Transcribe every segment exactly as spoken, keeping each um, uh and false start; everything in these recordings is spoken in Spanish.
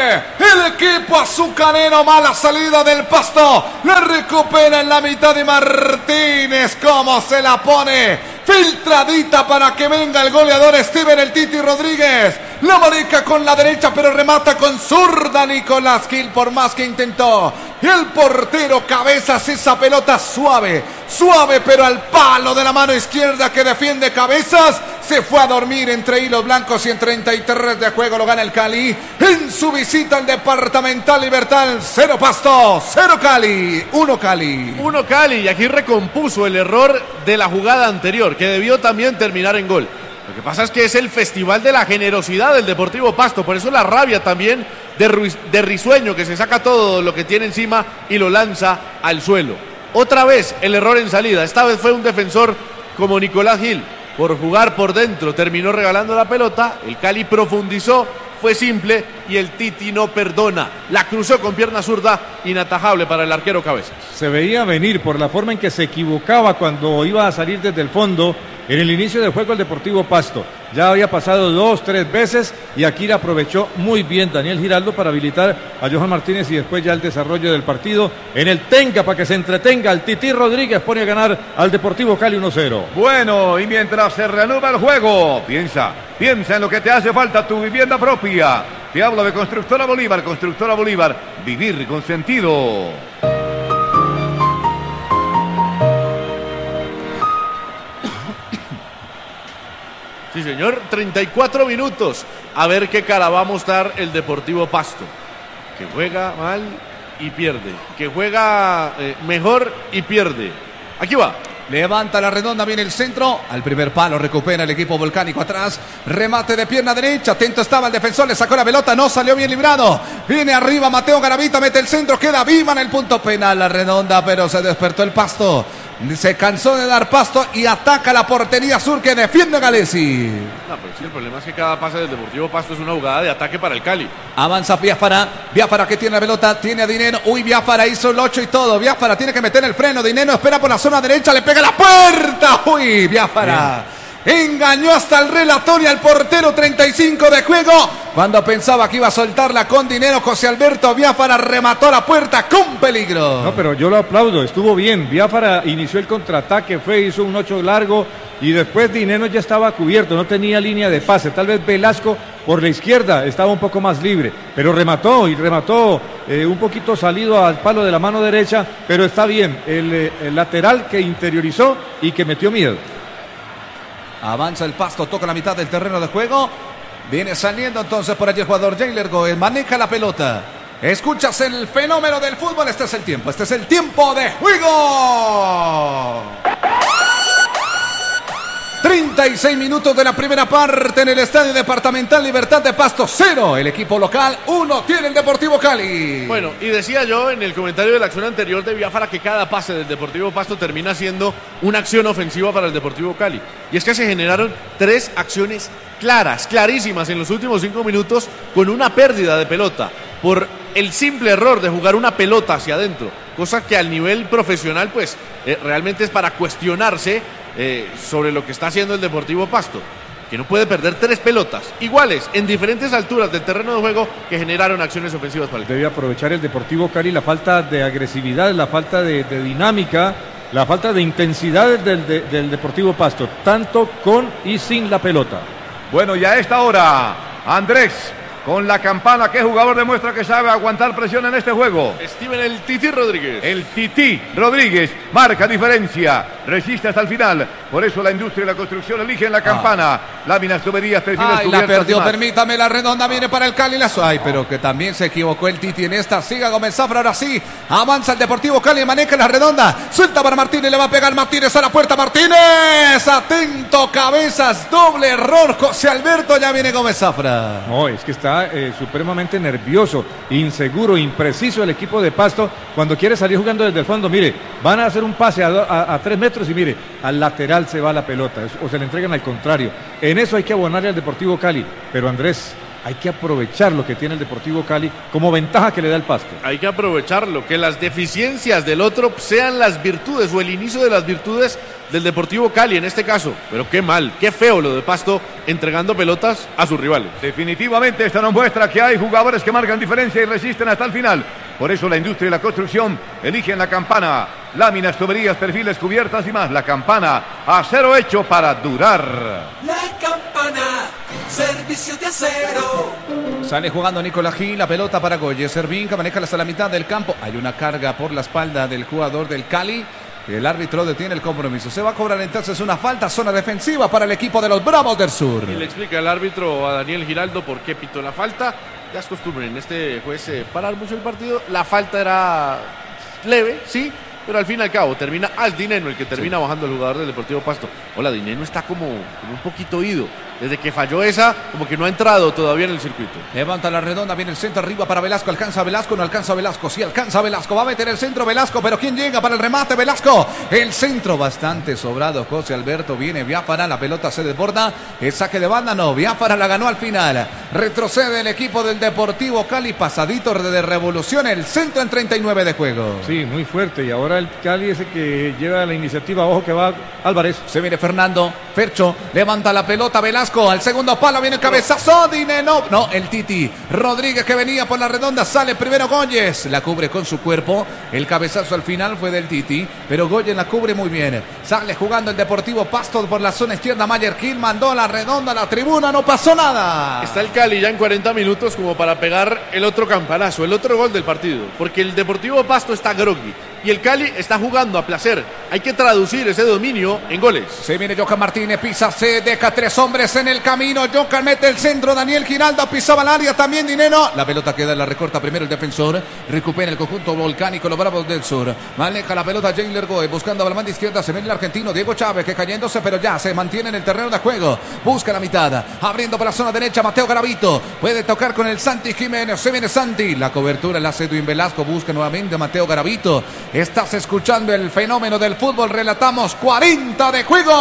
el equipo azucarero. Mala salida del Pasto. La recupera en la mitad de Martínez. ¿Cómo se la pone? Filtradita para que venga el goleador Steven el Titi Rodríguez. La maneja con la derecha, pero remata con zurda Nicolás Gil, por más que intentó. Y el portero Cabezas, esa pelota suave, suave, pero al palo de la mano izquierda que defiende Cabezas. Se fue a dormir entre hilos blancos y en treinta y tres de juego lo gana el Cali. En su visita al Departamental Libertad, cero Pasto, cero Cali, uno Cali. Uno Cali, y aquí recompuso el error de la jugada anterior, que debió también terminar en gol. Lo que pasa es que es el festival de la generosidad del Deportivo Pasto, por eso la rabia también de, Ruiz, de Risueño, que se saca todo lo que tiene encima y lo lanza al suelo. Otra vez el error en salida, esta vez fue un defensor como Nicolás Gil, por jugar por dentro, terminó regalando la pelota, el Cali profundizó, fue simple y el Titi no perdona. La cruzó con pierna zurda, inatajable para el arquero Cabezas. Se veía venir por la forma en que se equivocaba cuando iba a salir desde el fondo en el inicio del juego el Deportivo Pasto. Ya había pasado dos, tres veces y aquí la aprovechó muy bien Daniel Giraldo para habilitar a Johan Martínez y después ya el desarrollo del partido en el Tenga para que se entretenga. El Titi Rodríguez pone a ganar al Deportivo Cali uno cero. Bueno, y mientras se reanuda el juego, piensa, piensa en lo que te hace falta, tu vivienda propia. Te hablo de Constructora Bolívar, Constructora Bolívar, vivir con sentido. Sí, señor, treinta y cuatro minutos. A ver qué cara va a mostrar el Deportivo Pasto. Que juega mal y pierde. Que juega eh, mejor y pierde. Aquí va. Levanta la redonda, viene el centro. Al primer palo recupera el equipo volcánico atrás. Remate de pierna derecha. Atento estaba el defensor, le sacó la pelota. No salió bien librado. Viene arriba Mateo Garavita, mete el centro. Queda viva en el punto penal la redonda, pero se despertó el Pasto. Se cansó de dar pasto y ataca la portería sur que defiende Galesi. No, pero sí, el problema es que cada pase del Deportivo Pasto es una jugada de ataque para el Cali. Avanza Biafara, Biafara que tiene la pelota, tiene a Dineno. Uy, Biafara hizo el ocho y todo. Biafara tiene que meter el freno. Dineno espera por la zona derecha, le pega la puerta. Uy, Biafara. Bien. Engañó hasta el relator y al portero, treinta y cinco de juego. Cuando pensaba que iba a soltarla con dinero, José Alberto Biafara remató la puerta con peligro. No, pero yo lo aplaudo, estuvo bien. Biafara inició el contraataque, fue, hizo un ocho largo y después Dinero ya estaba cubierto, no tenía línea de pase. Tal vez Velasco por la izquierda estaba un poco más libre, pero remató y remató eh, un poquito salido al palo de la mano derecha, pero está bien. El, el lateral que interiorizó y que metió miedo. Avanza el Pasto, toca la mitad del terreno de juego. Viene saliendo entonces por allí el jugador Jailer Goes. Maneja la pelota. Escuchas el fenómeno del fútbol. Este es el tiempo. Este es el tiempo de juego. treinta y seis minutos de la primera parte en el Estadio Departamental Libertad de Pasto. Cero. El equipo local. Uno tiene el Deportivo Cali. Bueno, y decía yo en el comentario de la acción anterior de Biafara que cada pase del Deportivo Pasto termina siendo una acción ofensiva para el Deportivo Cali. Y es que se generaron tres acciones claras, clarísimas en los últimos cinco minutos con una pérdida de pelota por el simple error de jugar una pelota hacia adentro. Cosa que al nivel profesional pues eh, realmente es para cuestionarse Eh, sobre lo que está haciendo el Deportivo Pasto, que no puede perder tres pelotas iguales en diferentes alturas del terreno de juego que generaron acciones ofensivas para el Debe aprovechar el Deportivo Cali la falta de agresividad, la falta de, de dinámica, la falta de intensidad del, de, del Deportivo Pasto, tanto con y sin la pelota. Bueno, y a esta hora, Andrés, con la campana, ¿qué jugador demuestra que sabe aguantar presión en este juego? Steven el Titi Rodríguez. El Titi Rodríguez marca diferencia, resiste hasta el final. Por eso la industria y la construcción eligen la campana. Ah. Láminas, tuberías, perfiles Ay, cubiertas. la perdió, permítame, la redonda viene para el Cali. La... Ay, pero que también se equivocó el Titi en esta. Siga Gómez Zafra, ahora sí. Avanza el Deportivo Cali, maneja la redonda. Suelta para Martínez, le va a pegar Martínez a la puerta. Martínez, atento, Cabezas, doble error. José Alberto, ya viene Gómez Zafra. No, es que está eh, supremamente nervioso, inseguro, impreciso el equipo de Pasto cuando quiere salir jugando desde el fondo. Mire, van a hacer un pase a, a, a tres metros y mire, al lateral se va la pelota o se le entregan al contrario. En eso hay que abonarle al Deportivo Cali, pero Andrés, hay que aprovechar lo que tiene el Deportivo Cali como ventaja que le da el Pasto. Hay que aprovecharlo, que las deficiencias del otro sean las virtudes o el inicio de las virtudes del Deportivo Cali en este caso. Pero qué mal, qué feo lo de Pasto entregando pelotas a sus rivales. Definitivamente esto nos muestra que hay jugadores que marcan diferencia y resisten hasta el final. Por eso la industria y la construcción eligen la Campana. Láminas, tuberías, perfiles, cubiertas y más. La Campana, acero hecho para durar. La Campana, servicio de acero. Sale jugando Nicolás Gil, la pelota para Goye. Servín, maneja hasta la mitad del campo. Hay una carga por la espalda del jugador del Cali. El árbitro detiene el compromiso. Se va a cobrar entonces una falta, zona defensiva para el equipo de los Bravos del Sur. Y le explica el árbitro a Daniel Giraldo por qué pitó la falta. Ya es costumbre en este juez eh, parar mucho el partido. La falta era leve, sí, pero al fin y al cabo termina al Dineno el que termina sí. bajando el jugador del Deportivo Pasto. Hola, Dineno está como, como un poquito ido. Desde que falló esa, como que no ha entrado todavía en el circuito. Levanta la redonda, viene el centro arriba para Velasco. Alcanza Velasco, no alcanza Velasco. Sí alcanza Velasco, va a meter el centro Velasco, pero ¿quién llega para el remate? Velasco. El centro bastante sobrado. José Alberto viene Biafara, la pelota se desborda. El saque de banda, no. Biafara la ganó al final. Retrocede el equipo del Deportivo Cali, pasadito de revolución. El centro en treinta y nueve de juego. Sí, muy fuerte. Y ahora el Cali es el que lleva la iniciativa. Ojo que va Álvarez. Se viene Fernando. Fercho levanta la pelota Velasco. Al segundo palo viene el cabezazo. Dineno. No, el Titi Rodríguez que venía por la redonda. Sale primero Goyes. La cubre con su cuerpo. El cabezazo al final fue del Titi. Pero Goyes la cubre muy bien. Sale jugando el Deportivo Pasto por la zona izquierda. Mayer Gil mandó la redonda a la tribuna. No pasó nada. Está el Cali ya en cuarenta minutos como para pegar el otro campanazo, el otro gol del partido. Porque el Deportivo Pasto está groggy. Y el Cali está jugando a placer. Hay que traducir ese dominio en goles. Se viene Johan Martínez, pisa, se deja tres hombres en el camino. Johan mete el centro, Daniel Giraldo pisaba el área, también Dineno. La pelota queda, la recorta primero el defensor. Recupera el conjunto volcánico, los Bravos del Sur. Maneja la pelota Jailer Goe, buscando a la banda izquierda. Se viene el argentino Diego Chávez, que cayéndose, pero ya se mantiene en el terreno de juego. Busca la mitad, abriendo por la zona derecha Mateo Garavito. Puede tocar con el Santi Jiménez. Se viene Santi, la cobertura la hace Edwin Velasco. Busca nuevamente a Mateo Garavito. Estás escuchando el fenómeno del fútbol. Relatamos cuarenta de juego.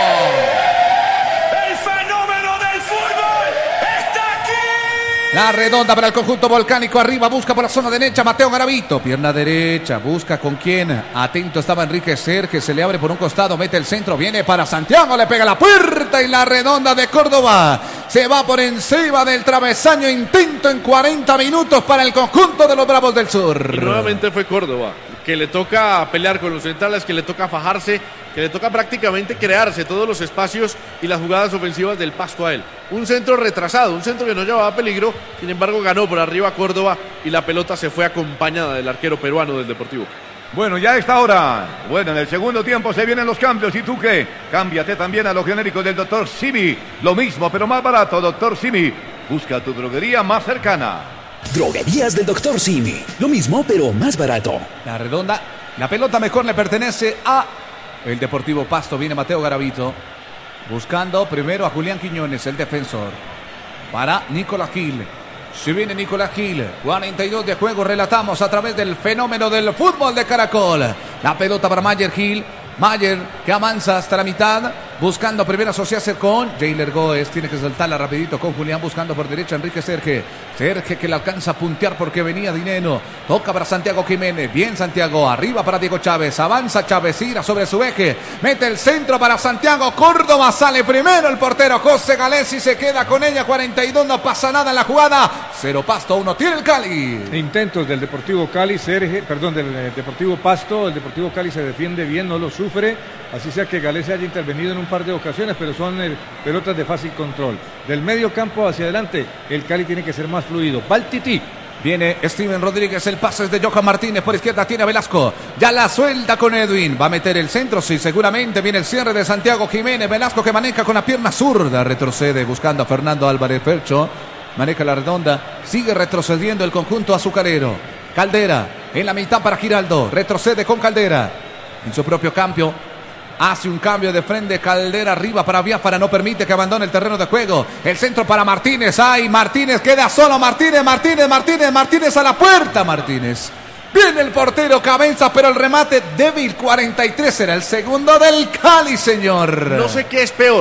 El fenómeno del fútbol está aquí. La redonda para el conjunto volcánico. Arriba busca por la zona derecha Mateo Garavito. Pierna derecha. Busca con quién. Atento estaba Enrique Serge. Se le abre por un costado. Mete el centro. Viene para Santiago. Le pega la puerta. Y la redonda de Córdoba se va por encima del travesaño. Intento en cuarenta minutos para el conjunto de los Bravos del Sur. Y nuevamente fue Córdoba, que le toca pelear con los centrales, que le toca fajarse, que le toca prácticamente crearse todos los espacios y las jugadas ofensivas del Pasto a él. Un centro retrasado, un centro que no llevaba peligro, sin embargo ganó por arriba Córdoba y la pelota se fue acompañada del arquero peruano del Deportivo. Bueno, ya a esta hora. Bueno, en el segundo tiempo se vienen los cambios. ¿Y tú qué? Cámbiate también a los genéricos del doctor Simi. Lo mismo, pero más barato, doctor Simi. Busca tu droguería más cercana. Droguerías del doctor Simi. Lo mismo, pero más barato. La redonda, la pelota mejor le pertenece a el Deportivo Pasto. Viene Mateo Garavito buscando primero a Julián Quiñones, el defensor, para Nicolás Gil. Si viene Nicolás Gil, cuarenta y dos de juego. Relatamos a través del fenómeno del fútbol de Caracol. La pelota para Mayer Gil. Mayer que avanza hasta la mitad, buscando primero asociarse con Jailer Goes. Tiene que saltarla rapidito con Julián, buscando por derecha Enrique Serge. Serge que le alcanza a puntear porque venía Dineno. Toca para Santiago Jiménez. Bien Santiago, arriba para Diego Chávez. Avanza Chávez, ira sobre su eje. Mete el centro para Santiago Córdoba. Sale primero el portero José Galesi. Se queda con ella. cuarenta y dos, no pasa nada en la jugada. Cero Pasto, uno tiene el Cali. Intentos del Deportivo Cali, Serge, perdón, del eh, Deportivo Pasto. El Deportivo Cali se defiende bien, no lo sufre. Así sea que Galesi haya intervenido en un par de ocasiones, pero son eh, pelotas de fácil control. Del medio campo hacia adelante, el Cali tiene que ser más fluido. Va el Tití. Viene Steven Rodríguez, el pase es de Johan Martínez, por izquierda tiene a Velasco, ya la suelta con Edwin, va a meter el centro, sí, seguramente viene el cierre de Santiago Jiménez, Velasco que maneja con la pierna zurda, retrocede buscando a Fernando Álvarez Fercho, maneja la redonda, sigue retrocediendo el conjunto azucarero, Caldera en la mitad para Giraldo, retrocede con Caldera, en su propio campo. Hace un cambio de frente, Caldera arriba para Biafara, no permite que abandone el terreno de juego. El centro para Martínez, ay, Martínez queda solo, Martínez, Martínez, Martínez, Martínez a la puerta, Martínez. Viene el portero Cabeza, pero el remate débil, cuarenta y tres, será el segundo del Cali, señor. No sé qué es peor,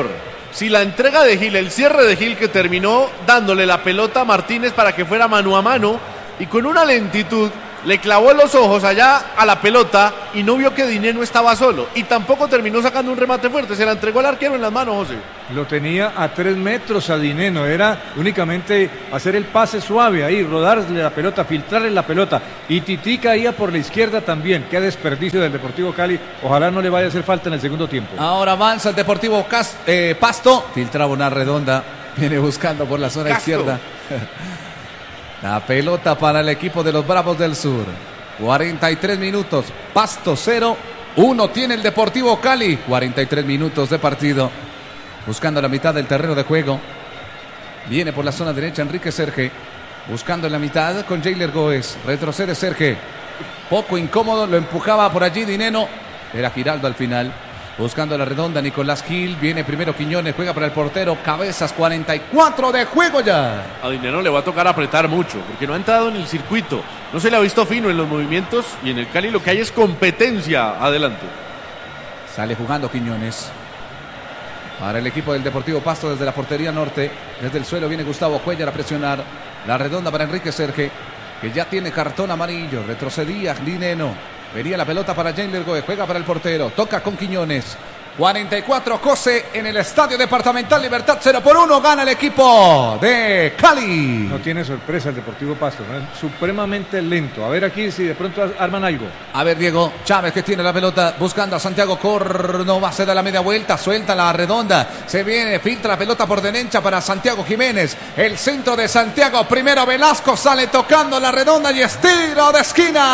si la entrega de Gil, el cierre de Gil que terminó dándole la pelota a Martínez para que fuera mano a mano y con una lentitud le clavó los ojos allá a la pelota y no vio que Dineno estaba solo y tampoco terminó sacando un remate fuerte, se la entregó al arquero en las manos, José. Lo tenía a tres metros a Dineno, era únicamente hacer el pase suave ahí, rodarle la pelota, filtrarle la pelota y Tití caía por la izquierda también. Qué desperdicio del Deportivo Cali, ojalá no le vaya a hacer falta en el segundo tiempo. Ahora avanza el Deportivo Cas eh, Pasto, filtraba una redonda, viene buscando por la zona Castro. izquierda. La pelota para el equipo de los Bravos del Sur. cuarenta y tres minutos. Pasto cero. uno tiene el Deportivo Cali. cuarenta y tres minutos de partido. Buscando la mitad del terreno de juego. Viene por la zona derecha Enrique Serge. Buscando en la mitad con Jailer Goes. Retrocede Serge. Poco incómodo. Lo empujaba por allí Dineno. Era Giraldo al final. Buscando la redonda Nicolás Gil. Viene primero Quiñones. Juega para el portero. Cabezas, cuarenta y cuatro de juego ya. A Dineno le va a tocar apretar mucho porque no ha entrado en el circuito. No se le ha visto fino en los movimientos y en el Cali lo que hay es competencia adelante. Sale jugando Quiñones. Para el equipo del Deportivo Pasto desde la portería norte. Desde el suelo viene Gustavo Cuellar a presionar. La redonda para Enrique Serge, que ya tiene cartón amarillo. Retrocedía Dineno. Venía la pelota para Jailer Goe, juega para el portero, toca con Quiñones. cuarenta y cuatro Cose en el Estadio Departamental Libertad, cero por uno, gana el equipo de Cali. No tiene sorpresa el Deportivo Pasto, ¿no? Es supremamente lento. A ver aquí si de pronto arman algo. A ver Diego Chávez que tiene la pelota buscando a Santiago Córdoba, se da la media vuelta, suelta la redonda, se viene, filtra la pelota por derecha para Santiago Jiménez, el centro de Santiago, primero Velasco, sale tocando la redonda y estiro de esquina.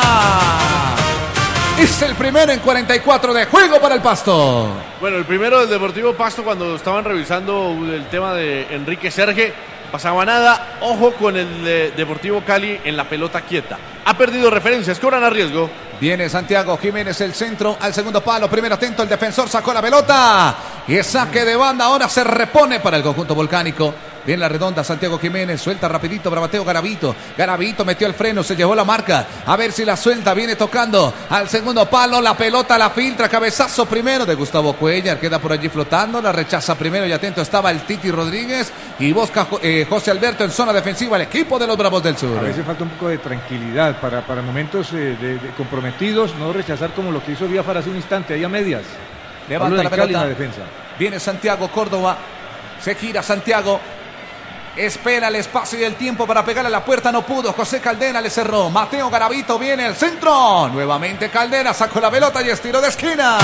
Es el primero en cuarenta y cuatro de juego para el Pasto. Bueno, el primero del Deportivo Pasto cuando estaban revisando el tema de Enrique Serge, pasaba nada. Ojo con el eh, Deportivo Cali en la pelota quieta. Ha perdido referencias, cobran a riesgo. Viene Santiago Jiménez, el centro al segundo palo. Primero atento, el defensor sacó la pelota. Y es saque de banda, ahora se repone para el conjunto volcánico. Viene la redonda, Santiago Jiménez, suelta rapidito para Mateo Garavito. Garavito metió el freno, se llevó la marca. A ver si la suelta, viene tocando al segundo palo. La pelota la filtra, cabezazo primero de Gustavo Cuellar. Queda por allí flotando, la rechaza primero y atento estaba el Titi Rodríguez. Y busca eh, José Alberto en zona defensiva, el equipo de los Bravos del Sur. A veces falta un poco de tranquilidad para, para momentos eh, de, de comprometidos, no rechazar como lo que hizo Biafara hace un instante, ahí a medias. Levanta la pelota. En la defensa. Viene Santiago Córdoba, se gira Santiago. Espera el espacio y el tiempo para pegar a la puerta, no pudo. José Caldera le cerró. Mateo Garavito viene el centro. Nuevamente Caldera sacó la pelota y estiró de esquina.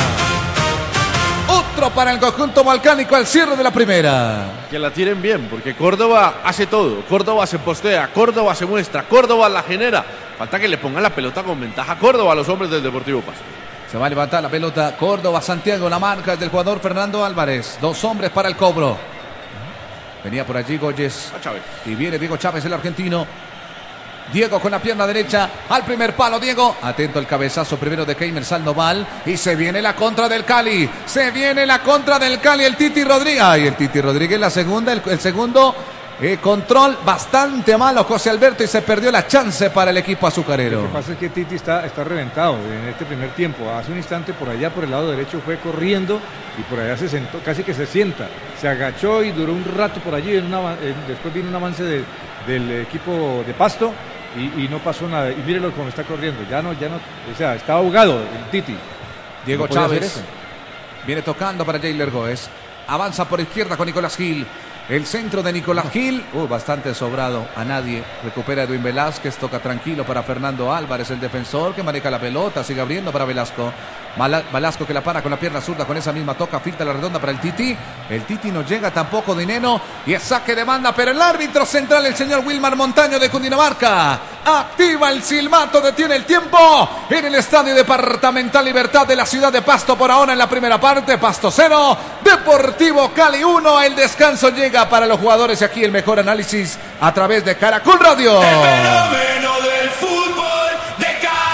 Otro para el conjunto volcánico al cierre de la primera. Que la tiren bien, porque Córdoba hace todo. Córdoba se postea, Córdoba se muestra, Córdoba la genera. Falta que le pongan la pelota con ventaja a Córdoba a los hombres del Deportivo Pasto. Se va a levantar la pelota. Córdoba, Santiago, la marca es del jugador Fernando Álvarez. Dos hombres para el cobro. Venía por allí Goyes. Y viene Diego Chávez, el argentino. Diego con la pierna derecha al primer palo. Diego, atento al cabezazo primero de Keimer Sandoval. Y se viene la contra del Cali. Se viene la contra del Cali. El Titi Rodríguez. Ay, el Titi Rodríguez la segunda. El, el segundo eh, control bastante malo José Alberto. Y se perdió la chance para el equipo azucarero. Lo que pasa es que Titi está, está reventado en este primer tiempo. Hace un instante por allá por el lado derecho fue corriendo. Y por allá se sentó, casi que se sienta. Se agachó y duró un rato por allí. En una, en, después vino un avance de, del equipo de Pasto. Y, y no pasó nada, y mírenlo cómo está corriendo, ya no, ya no, o sea, está ahogado el Titi. Diego no Chávez viene tocando para Jailer Goes, avanza por izquierda con Nicolás Gil, el centro de Nicolás Gil, uh, bastante sobrado, a nadie, recupera Edwin Velázquez, toca tranquilo para Fernando Álvarez, el defensor que maneja la pelota, sigue abriendo para Velasco. Velasco que la para con la pierna zurda, con esa misma toca, filtra la redonda para el Titi. El Titi no llega tampoco Dineno y es saque de banda, pero el árbitro central, el señor Wilmar Montaño de Cundinamarca, activa el silbato, detiene el tiempo en el Estadio Departamental Libertad de la ciudad de Pasto. Por ahora en la primera parte, Pasto cero, Deportivo Cali uno. El descanso llega para los jugadores y aquí el mejor análisis a través de Caracol Radio. El fenómeno del fútbol de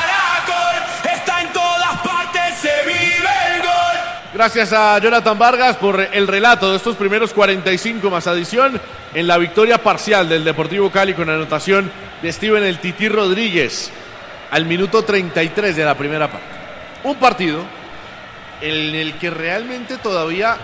Caracol está en todas partes, se vive el gol. Gracias a Jonathan Vargas por el relato de estos primeros cuarenta y cinco más adición en la victoria parcial del Deportivo Cali con anotación de Steven el Tití Rodríguez al minuto treinta y tres de la primera parte. Un partido en el que realmente todavía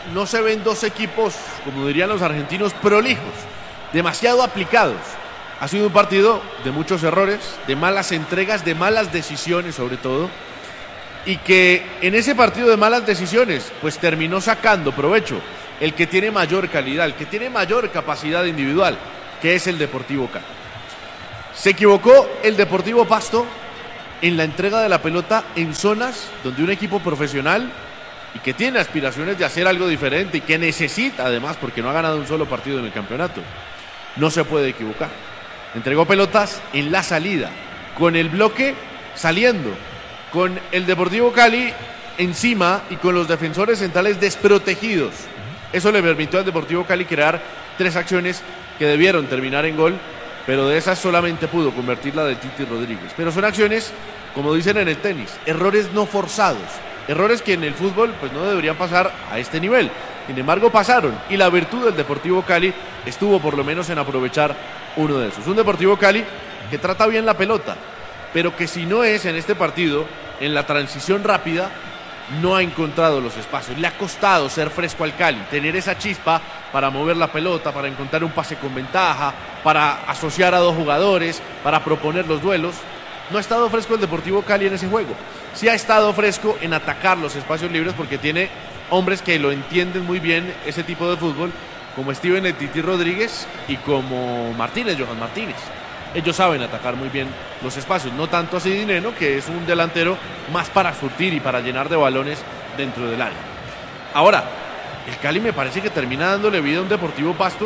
no se ven dos equipos, como dirían los argentinos, prolijos, demasiado aplicados. Ha sido un partido de muchos errores, de malas entregas, de malas decisiones sobre todo, y que en ese partido de malas decisiones pues terminó sacando provecho el que tiene mayor calidad, el que tiene mayor capacidad individual, que es el Deportivo Cali. Se equivocó el Deportivo Pasto en la entrega de la pelota en zonas donde un equipo profesional y que tiene aspiraciones de hacer algo diferente y que necesita además, porque no ha ganado un solo partido en el campeonato, no se puede equivocar. Entregó pelotas en la salida, con el bloque saliendo, con el Deportivo Cali encima y con los defensores centrales desprotegidos. Eso le permitió al Deportivo Cali crear tres acciones que debieron terminar en gol, pero de esas solamente pudo convertirla de Titi Rodríguez. Pero son acciones, como dicen en el tenis, errores no forzados, errores que en el fútbol pues no deberían pasar a este nivel. Sin embargo pasaron, y la virtud del Deportivo Cali estuvo por lo menos en aprovechar uno de esos. Un Deportivo Cali que trata bien la pelota, pero que si no es en este partido, en la transición rápida, no ha encontrado los espacios. Le ha costado ser fresco al Cali, tener esa chispa para mover la pelota, para encontrar un pase con ventaja, para asociar a dos jugadores, para proponer los duelos. No ha estado fresco el Deportivo Cali en ese juego. Sí ha estado fresco en atacar los espacios libres porque tiene hombres que lo entienden muy bien ese tipo de fútbol, como Steven el Titi Rodríguez y como Martínez, Johan Martínez. Ellos saben atacar muy bien los espacios, no tanto así Dineno, que es un delantero más para surtir y para llenar de balones dentro del área. Ahora, el Cali me parece que termina dándole vida a un Deportivo Pasto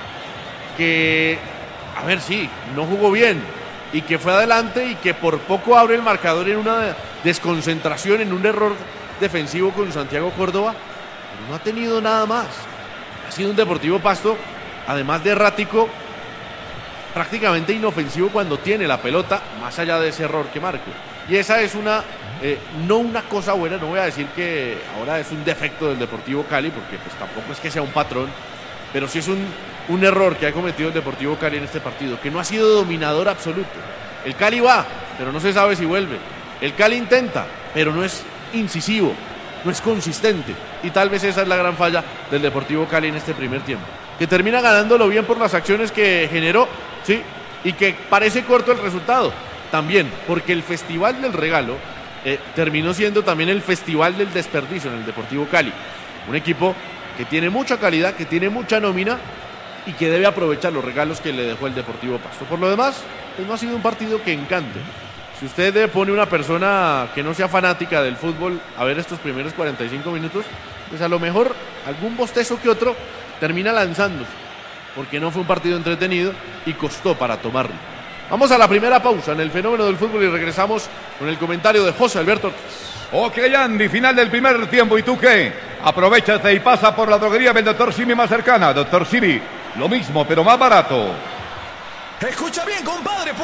que, a ver, sí, no jugó bien y que fue adelante y que por poco abre el marcador en una desconcentración, en un error defensivo con Santiago Córdoba, pero no ha tenido nada más. Ha sido un Deportivo Pasto, además de errático, prácticamente inofensivo cuando tiene la pelota, más allá de ese error que marca. Y esa es una, eh, no una cosa buena, no voy a decir que ahora es un defecto del Deportivo Cali, porque pues tampoco es que sea un patrón, pero sí es un, un error que ha cometido el Deportivo Cali en este partido, que no ha sido dominador absoluto. El Cali va, pero no se sabe si vuelve. El Cali intenta, pero no es incisivo, no es consistente. Y tal vez esa es la gran falla del Deportivo Cali en este primer tiempo, que termina ganándolo bien por las acciones que generó, sí, y que parece corto el resultado, también, porque el Festival del Regalo eh, terminó siendo también el Festival del Desperdicio en el Deportivo Cali. Un equipo que tiene mucha calidad, que tiene mucha nómina y que debe aprovechar los regalos que le dejó el Deportivo Pasto. Por lo demás, pues no ha sido un partido que encante. Si usted pone una persona que no sea fanática del fútbol a ver estos primeros cuarenta y cinco minutos, pues a lo mejor algún bostezo que otro termina lanzándose, porque no fue un partido entretenido y costó para tomarlo. Vamos a la primera pausa en el fenómeno del fútbol y regresamos con el comentario de José Alberto Ortiz. Ok, Andy, final del primer tiempo. ¿Y tú qué? Aprovechate y pasa por la droguería del doctor Simi más cercana. doctor Simi, lo mismo, pero más barato. Escucha bien, compadre.